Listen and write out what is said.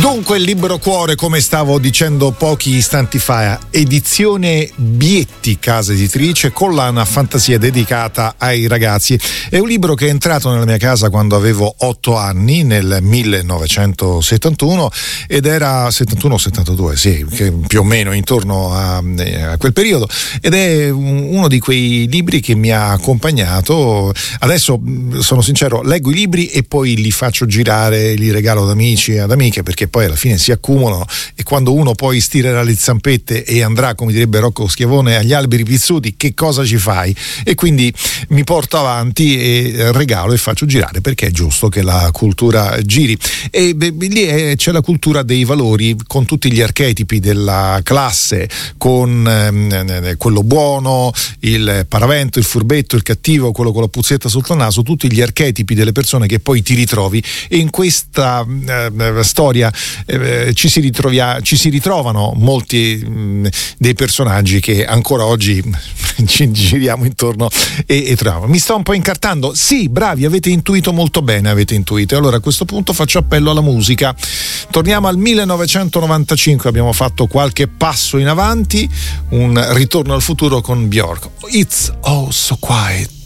Dunque il Libero Cuore, come stavo dicendo pochi istanti fa, edizione Bietti, casa editrice, collana fantasia dedicata ai ragazzi. È un libro che è entrato nella mia casa quando avevo 8 anni, nel 1971, ed era 71-72, sì, che più o meno intorno a quel periodo, ed è uno di quei libri che mi ha accompagnato. Adesso, sono sincero, leggo i libri e poi li faccio girare, li regalo ad amici e ad amiche, perché poi alla fine si accumulano, e quando uno poi stirerà le zampette e andrà, come direbbe Rocco Schiavone, agli alberi pizzuti, che cosa ci fai? E quindi mi porto avanti e regalo e faccio girare, perché è giusto che la cultura giri. E lì c'è la cultura dei valori, con tutti gli archetipi della classe, con quello buono, il paravento, il furbetto, il cattivo, quello con la puzzetta sotto il naso, tutti gli archetipi delle persone che poi ti ritrovi. E in questa storia ci si ritrovano molti dei personaggi che ancora oggi ci giriamo intorno e troviamo. Mi sto un po' incartando? Sì, bravi, avete intuito molto bene, avete intuito. E allora a questo punto faccio appello alla musica. Torniamo al 1995, abbiamo fatto qualche passo in avanti, un ritorno al futuro con Björk. It's Oh So Quiet.